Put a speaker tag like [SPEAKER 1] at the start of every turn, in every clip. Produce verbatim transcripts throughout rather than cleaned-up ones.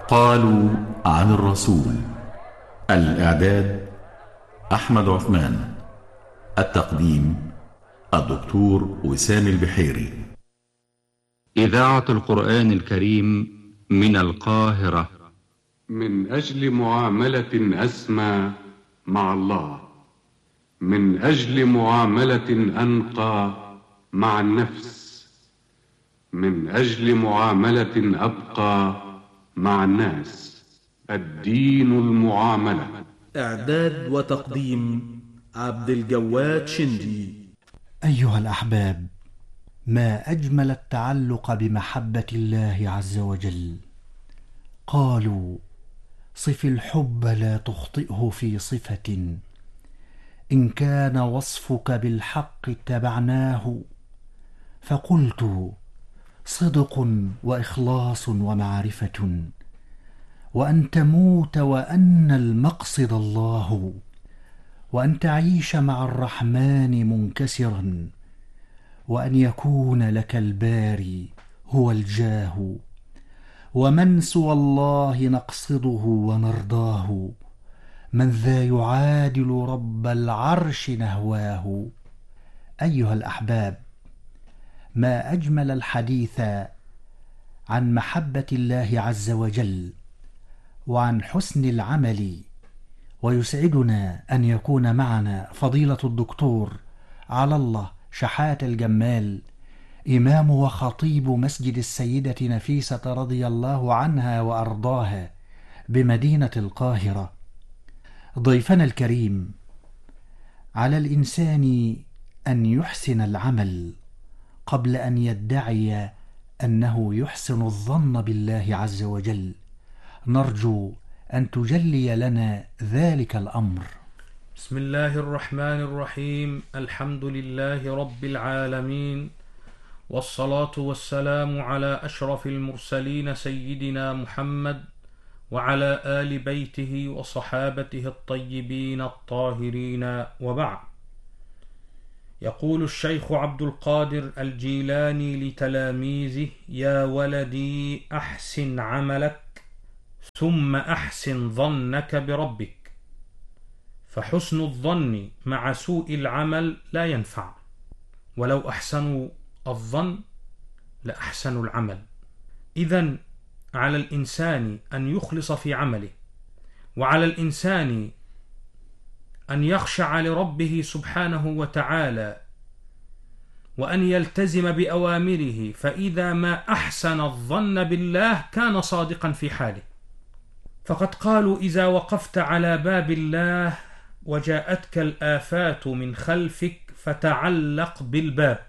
[SPEAKER 1] قالوا عن الرسول. الإعداد أحمد عثمان. التقديم الدكتور وسام البحيري.
[SPEAKER 2] إذاعة القرآن الكريم من القاهرة.
[SPEAKER 3] من أجل معاملة أسمى مع الله، من أجل معاملة أنقى مع النفس، من أجل معاملة أبقى مع الناس. الدين المعاملة.
[SPEAKER 4] إعداد وتقديم عبد الجواد شندي.
[SPEAKER 5] أيها الأحباب، ما أجمل التعلق بمحبة الله عز وجل. قالوا: صف الحب لا تخطئه في صفة، إن كان وصفك بالحق اتبعناه. فقلت: صدق وإخلاص ومعرفة، وأن تموت وأن المقصد الله، وأن تعيش مع الرحمن منكسرا، وأن يكون لك الباري هو الجاه، ومن سوى الله نقصده ونرضاه، من ذا يعادل رب العرش نهواه. أيها الأحباب، ما أجمل الحديث عن محبة الله عز وجل وعن حسن العمل. ويسعدنا أن يكون معنا فضيلة الدكتور على الله شحات الجمال، إمام وخطيب مسجد السيدة نفيسة رضي الله عنها وأرضاها بمدينة القاهرة. ضيفنا الكريم، على الإنسان أن يحسن العمل قبل أن يدعي أنه يحسن الظن بالله عز وجل. نرجو أن تجلي لنا ذلك الأمر.
[SPEAKER 6] بسم الله الرحمن الرحيم. الحمد لله رب العالمين، والصلاة والسلام على أشرف المرسلين سيدنا محمد وعلى آل بيته وصحابته الطيبين الطاهرين، وبعد. يقول الشيخ عبد القادر الجيلاني لتلاميذه: يا ولدي أحسن عملك ثم أحسن ظنك بربك، فحسن الظن مع سوء العمل لا ينفع، ولو أحسنوا الظن لأحسنوا العمل. إذن على الإنسان أن يخلص في عمله، وعلى الإنسان أن يخشع لربه سبحانه وتعالى، وأن يلتزم بأوامره، فإذا ما أحسن الظن بالله كان صادقا في حاله. فقد قالوا: إذا وقفت على باب الله وجاءتك الآفات من خلفك فتعلق بالباب،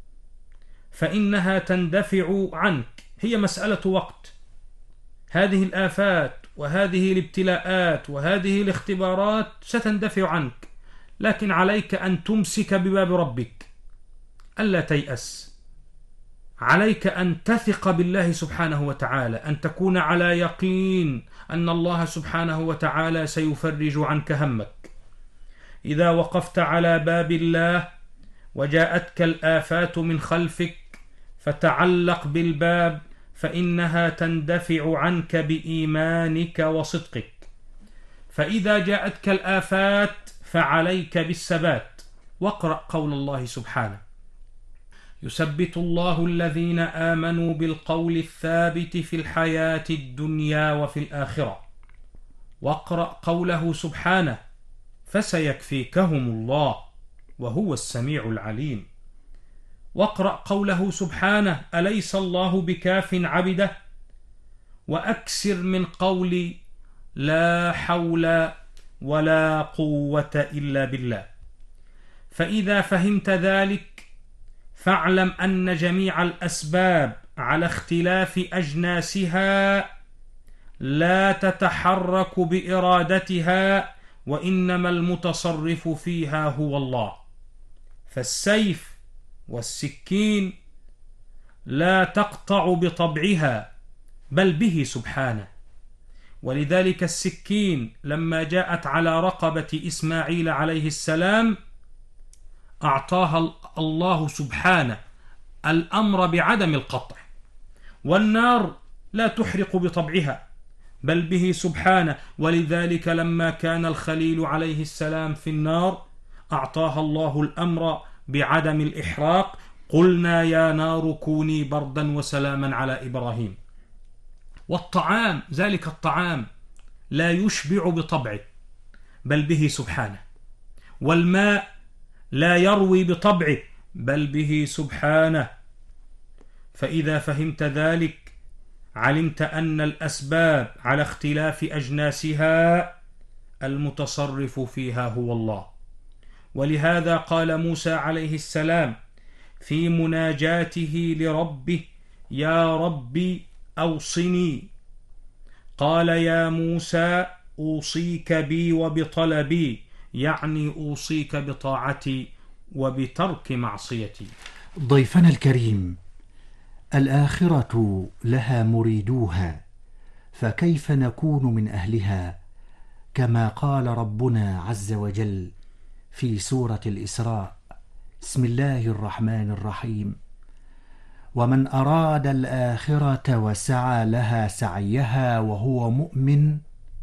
[SPEAKER 6] فإنها تندفع عنك. هي مسألة وقت. هذه الآفات وهذه الابتلاءات وهذه الاختبارات ستندفع عنك، لكن عليك أن تمسك بباب ربك، ألا تيأس. عليك أن تثق بالله سبحانه وتعالى، أن تكون على يقين أن الله سبحانه وتعالى سيفرج عنك همك. إذا وقفت على باب الله وجاءتك الآفات من خلفك فتعلق بالباب، فإنها تندفع عنك بإيمانك وصدقك. فإذا جاءتك الآفات فعليك بالثبات، واقرأ قول الله سبحانه: يثبت الله الذين آمنوا بالقول الثابت في الحياة الدنيا وفي الآخرة. واقرأ قوله سبحانه: فسيكفيكهم الله وهو السميع العليم. واقرأ قوله سبحانه: أليس الله بكاف عبده. وأكثر من قول لا حول ولا قوة إلا بالله. فإذا فهمت ذلك فاعلم أن جميع الأسباب على اختلاف أجناسها لا تتحرك بإرادتها، وإنما المتصرف فيها هو الله. فالسيف والسكين لا تقطع بطبعها بل به سبحانه. ولذلك السكين لما جاءت على رقبة إسماعيل عليه السلام أعطاها الله سبحانه الأمر بعدم القطع. والنار لا تحرق بطبعها بل به سبحانه. ولذلك لما كان الخليل عليه السلام في النار أعطاها الله الأمر بعدم الإحراق: قلنا يا نار كوني بردا وسلاما على إبراهيم. والطعام ذلك الطعام لا يشبع بطبعه بل به سبحانه، والماء لا يروي بطبعه بل به سبحانه. فإذا فهمت ذلك علمت أن الأسباب على اختلاف أجناسها المتصرف فيها هو الله. ولهذا قال موسى عليه السلام في مناجاته لربه: يا ربي أوصني. قال: يا موسى أوصيك بي وبطلبي، يعني أوصيك بطاعتي وبترك معصيتي.
[SPEAKER 5] ضيفنا الكريم، الآخرة لها مريدوها، فكيف نكون من أهلها؟ كما قال ربنا عز وجل في سورة الإسراء: بسم الله الرحمن الرحيم: ومن أراد الآخرة وسعى لها سعيها وهو مؤمن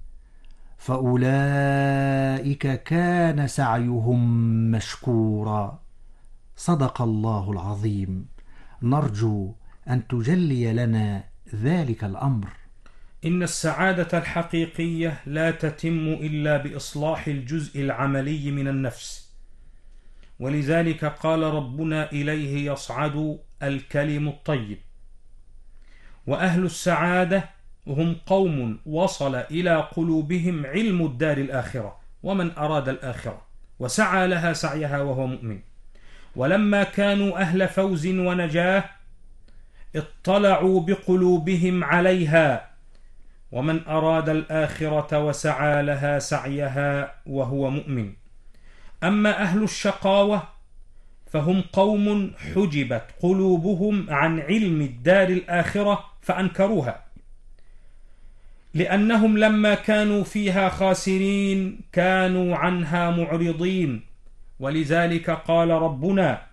[SPEAKER 5] فأولئك كان سعيهم مشكورا. صدق الله العظيم. نرجو أن تجلي لنا ذلك الأمر.
[SPEAKER 6] إن السعادة الحقيقية لا تتم إلا بإصلاح الجزء العملي من النفس، ولذلك قال ربنا: إليه يصعد الكلم الطيب. وأهل السعادة هم قوم وصل إلى قلوبهم علم الدار الآخرة، ومن أراد الآخرة وسعى لها سعيها وهو مؤمن. ولما كانوا أهل فوز ونجاة اطلعوا بقلوبهم عليها، ومن أراد الآخرة وسعى لها سعيها وهو مؤمن. أما أهل الشقاوة فهم قوم حجبت قلوبهم عن علم الدار الآخرة فأنكروها، لأنهم لما كانوا فيها خاسرين كانوا عنها معرضين. ولذلك قال ربنا: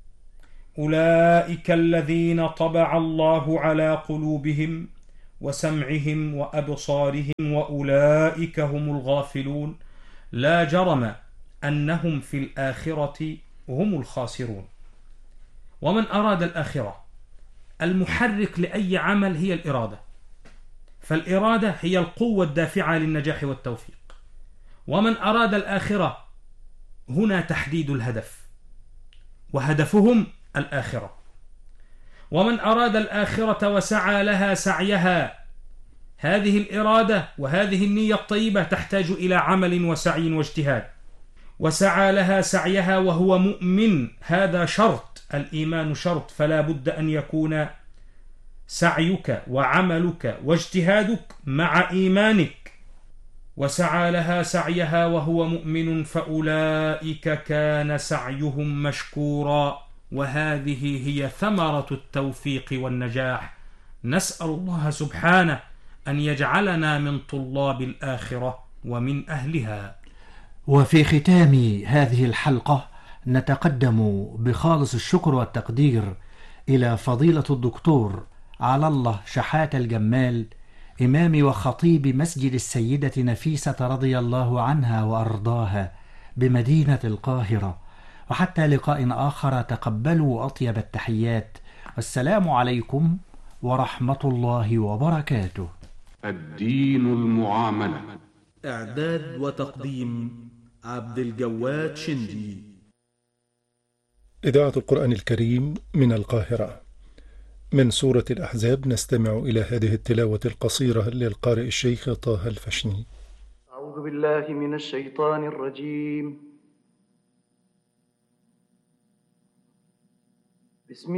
[SPEAKER 6] أولئك الذين طبع الله على قلوبهم وسمعهم وأبصارهم وأولئك هم الغافلون، لا جرم أنهم في الآخرة هم الخاسرون. ومن أراد الآخرة، المحرك لأي عمل هي الإرادة، فالإرادة هي القوة الدافعة للنجاح والتوفيق. ومن أراد الآخرة هنا تحديد الهدف، وهدفهم الآخرة. ومن أراد الآخرة وسعى لها سعيها، هذه الإرادة وهذه النية الطيبة تحتاج إلى عمل وسعي واجتهاد. وسعى لها سعيها وهو مؤمن، هذا شرط، الإيمان شرط، فلا بد أن يكون سعيك وعملك واجتهادك مع إيمانك. وسعى لها سعيها وهو مؤمن فأولئك كان سعيهم مشكورا. وهذه هي ثمرة التوفيق والنجاح. نسأل الله سبحانه أن يجعلنا من طلاب الآخرة ومن أهلها.
[SPEAKER 5] وفي ختام هذه الحلقة نتقدم بخالص الشكر والتقدير إلى فضيلة الدكتور على الله شحاتة الجمال، إمام وخطيب مسجد السيدة نفيسة رضي الله عنها وأرضاها بمدينة القاهرة. وحتى لقاء آخر، تقبلوا أطيب التحيات، والسلام عليكم ورحمة الله وبركاته.
[SPEAKER 3] الدين المعاملة.
[SPEAKER 4] إعداد وتقديم عبد الجواد شندي.
[SPEAKER 7] إذاعة القرآن الكريم من القاهرة. من سورة الأحزاب نستمع إلى هذه التلاوة القصيرة للقارئ الشيخ طه الفشني.
[SPEAKER 8] أعوذ بالله من الشيطان الرجيم. بسم